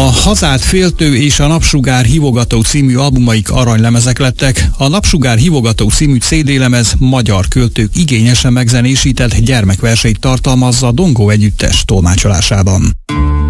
Hazát féltő és a Napsugár hívogató című albumaik aranylemezek lettek. A Napsugár hívogató című CD-lemez magyar költők igényesen megzenésített gyermekverseit tartalmazza Dongó együttes tolmácsolásában.